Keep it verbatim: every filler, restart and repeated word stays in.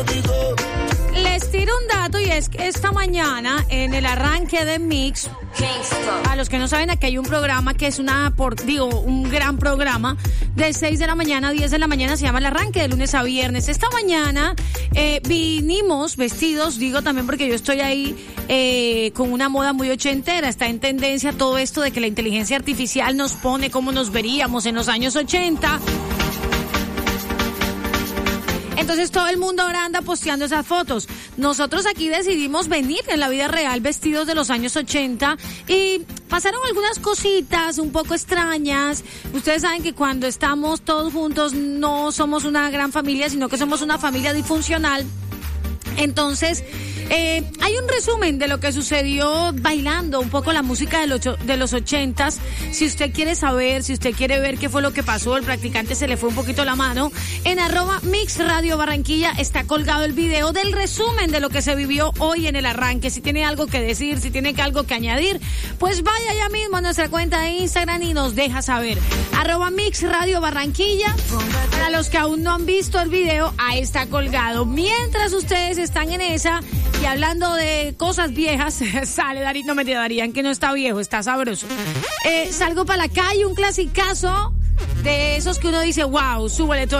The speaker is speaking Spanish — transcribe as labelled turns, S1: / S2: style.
S1: Les tiro un dato y es que esta mañana en el arranque de Mix, a los que no saben, aquí hay un programa que es una, por, digo, un gran programa de seis de la mañana a diez de la mañana, se llama El Arranque, de lunes a viernes. Esta mañana eh, vinimos vestidos, digo también porque yo estoy ahí eh, con una moda muy ochentera, está en tendencia todo esto de que la inteligencia artificial nos pone como nos veríamos en los años ochenta. Entonces todo el mundo ahora anda posteando esas fotos. Nosotros aquí decidimos venir en la vida real vestidos de los años ochenta y pasaron algunas cositas un poco extrañas. Ustedes saben que cuando estamos todos juntos no somos una gran familia, sino que somos una familia disfuncional. Entonces, eh, hay un resumen de lo que sucedió bailando un poco la música de los, de los ochentas. Si usted quiere saber, si usted quiere ver qué fue lo que pasó, el practicante se le fue un poquito la mano. En arroba Mix Radio Barranquilla está colgado el video del resumen de lo que se vivió hoy en el arranque. Si tiene algo que decir, si tiene algo que añadir, pues vaya ya mismo a nuestra cuenta de Instagram y nos deja saber. Arroba Mix Radio Barranquilla. Para los que aún no han visto el video, ahí está colgado. Mientras ustedes están en esa y hablando de cosas viejas, sale Darín, no me te darían que no está viejo, está sabroso. Eh, salgo para la calle, un clasicazo de esos que uno dice, wow, súbele todo.